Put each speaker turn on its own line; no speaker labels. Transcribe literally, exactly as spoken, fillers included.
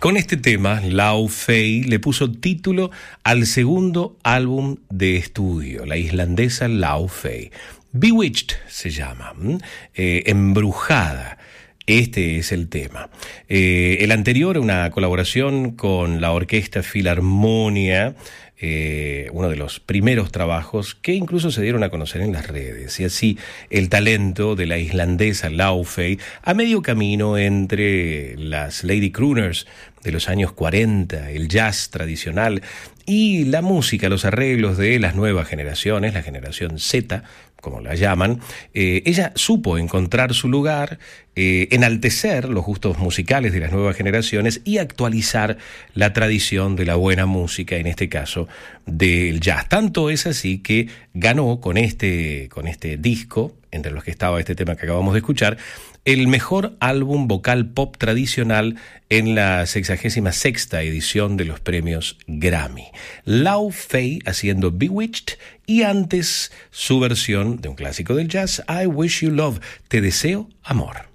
Con este tema, Lau Fei le puso título al segundo álbum de estudio, la islandesa Lau Fei. Bewitched se llama, eh, embrujada. Este es el tema. Eh, el anterior, una colaboración con la Orquesta Filarmonia, eh, uno de los primeros trabajos que incluso se dieron a conocer en las redes. Y así el talento de la islandesa Lau Fei a medio camino entre las Lady Crooners de los años cuarenta, el jazz tradicional y la música, los arreglos de las nuevas generaciones, la generación Z, como la llaman. Eh, ella supo encontrar su lugar, eh, enaltecer los gustos musicales de las nuevas generaciones y actualizar la tradición de la buena música, en este caso del jazz. Tanto es así que ganó con este, con este disco, entre los que estaba este tema que acabamos de escuchar, el mejor álbum vocal pop tradicional en la sexagésima sexta edición de los premios Grammy. Lau Fei haciendo Bewitched y antes su versión de un clásico del jazz, I Wish You Love, Te Deseo Amor.